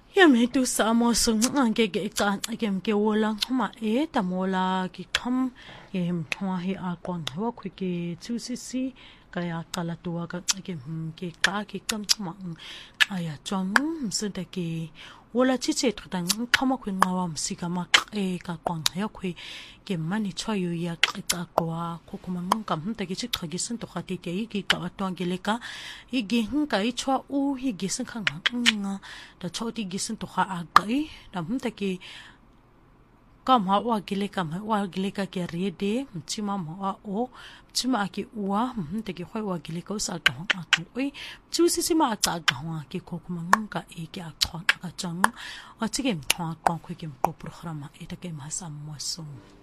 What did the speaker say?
me tu sa mo sung ke tan ke wola ma ta mola ki kham hwa hi a kon wa khu ke chu si ka ya kala tua ka ke ka ki kam ma aya chong sun ta ke wola chi che ta khama khu ngawam si ka ma ka kon ya khu ke mani choyu ya ka kwa ko kuma kam ta ki chi khagi sun to khati ke ki ka atwa ge le ka i ge ka i chwa u hi ge sun khang nga da choti ge sun to kha a gai da ta ki kam ha wa gile kam ha wa gile ka ke rede mchima ma o mchima ki uwa te ki khoi wa gile ko sa ka ha ku oi chu si ma ta ga wa ki ko kuma ka e ki a thon ka chang wa chi ke thwa ko khu ke ko program e ta ke ma sam mo so